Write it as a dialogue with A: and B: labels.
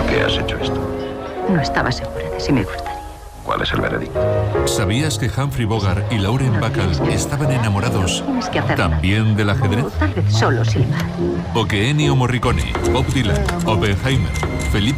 A: qué has hecho esto?
B: No estaba segura de si me gustaría.
A: ¿Cuál es el veredicto?
C: ¿Sabías que Humphrey Bogart y Lauren Bacall estaban enamorados
B: Tienes que hacer nada.
C: también del ajedrez?
B: O tal vez solo silbar.
C: ¿O que Ennio Morricone, Bob Dylan, Oppenheimer, Felipe